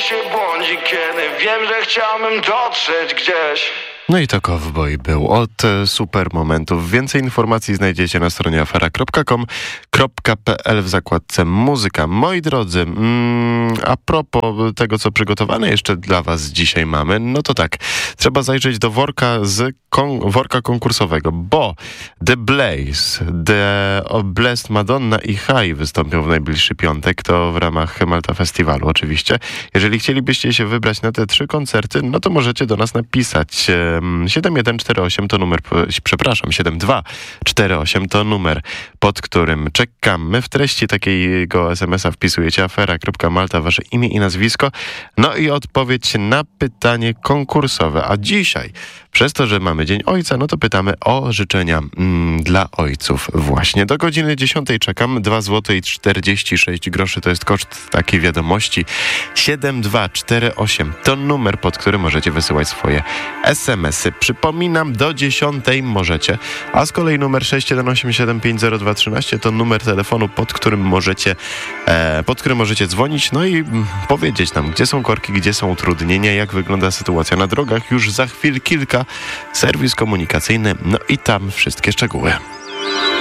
się błądzi, kiedy wiem, że chciałbym dotrzeć gdzieś. No i to Cowboy był od super momentów. Więcej informacji znajdziecie na stronie afera.com.pl w zakładce muzyka. Moi drodzy, a propos tego, co przygotowane jeszcze dla was dzisiaj mamy, no to tak, trzeba zajrzeć do worka konkursowego, bo The Blaze, The Blessed Madonna i High wystąpią w najbliższy piątek, to w ramach Malta Festiwalu oczywiście. Jeżeli chcielibyście się wybrać na te 3 koncerty, no to możecie do nas napisać. 7148 to numer, 7248 to numer, pod którym czekamy. W treści takiego SMS-a wpisujecie afera.malta, wasze imię i nazwisko, no i odpowiedź na pytanie konkursowe. A dzisiaj, przez to, że mamy Dzień Ojca, no to pytamy o życzenia dla ojców właśnie. Do godziny 10 czekam. 2 zł i 46 groszy to jest koszt takiej wiadomości. 7248 to numer, pod którym możecie wysyłać swoje SMS-y. Przypominam, do 10 możecie, a z kolei numer 618750213 to numer telefonu, pod którym możecie dzwonić, no i powiedzieć nam, gdzie są korki, gdzie są utrudnienia, jak wygląda sytuacja na drogach. Już za chwil kilka, serwis komunikacyjny, no i tam wszystkie szczegóły.